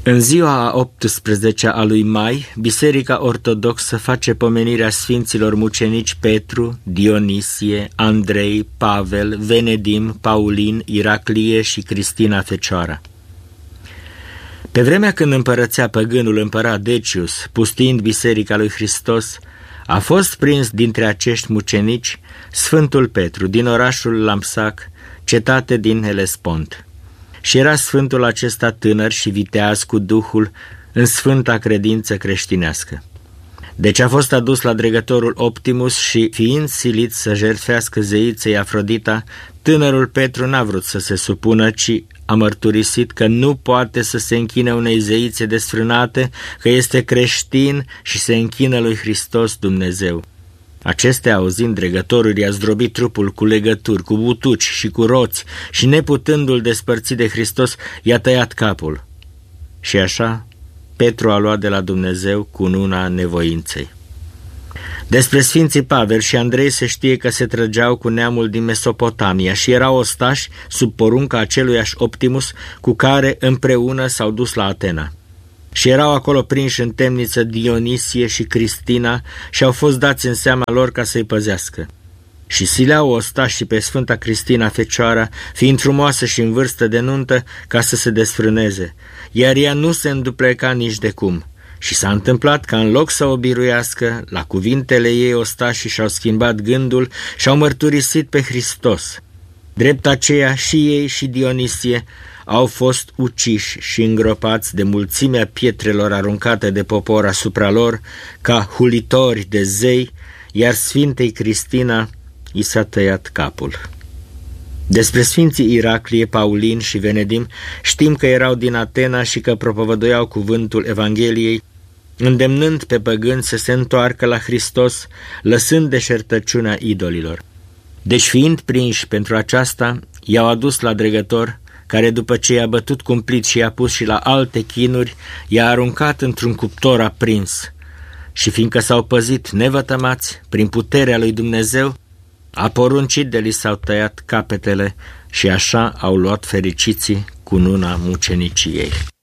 În ziua a 18-a a lui mai, Biserica Ortodoxă face pomenirea sfinților mucenici Petru, Dionisie, Andrei, Pavel, Venedim, Paulin, Iraclie și Cristina Fecioara. Pe vremea când împărățea păgânul împărat Decius, pustiind Biserica lui Hristos, a fost prins dintre acești mucenici Sfântul Petru din orașul Lampsac, cetate din Helespont. Și era sfântul acesta tânăr și viteaz cu Duhul în sfânta credință creștinească. Deci a fost adus la dregătorul Optimus și, fiind silit să jertfească zeiței Afrodita, tânărul Petru n-a vrut să se supună, ci a mărturisit că nu poate să se închine unei zeițe desfrânate, că este creștin și se închină lui Hristos Dumnezeu. Acestea, auzind, dregătorul i-a zdrobit trupul cu legături, cu butuci și cu roți și, neputându-l despărți de Hristos, i-a tăiat capul. Și așa, Petru a luat de la Dumnezeu cununa nevoinței. Despre sfinții Pavel și Andrei se știe că se trăgeau cu neamul din Mesopotamia și erau ostași sub porunca aceluiași Optimus, cu care împreună s-au dus la Atena. Și erau acolo prinși în temniță Dionisie și Cristina și au fost dați în seama lor ca să-i păzească. Și sileau ostașii pe Sfânta Cristina Fecioara, fiind frumoasă și în vârstă de nuntă, ca să se desfrâneze, iar ea nu se îndupleca nici de cum. Și s-a întâmplat ca în loc să o biruiască, la cuvintele ei ostașii și-au schimbat gândul și au mărturisit pe Hristos. Drept aceea și ei și Dionisie au fost uciși și îngropați de mulțimea pietrelor aruncate de popor asupra lor, ca hulitori de zei, iar Sfintei Cristina i s-a tăiat capul. Despre sfinții Iraclie, Paulin și Venedim știm că erau din Atena și că propovăduiau cuvântul Evangheliei, îndemnând pe păgâni să se întoarcă la Hristos, lăsând deșertăciunea idolilor. Deci, fiind prinși pentru aceasta, i-au adus la dregător, care după ce i-a bătut cumplit și i-a pus și la alte chinuri, i-a aruncat într-un cuptor aprins. Și fiindcă s-au păzit nevătămați prin puterea lui Dumnezeu, a poruncit de li s-au tăiat capetele și așa au luat fericiții cununa muceniciei.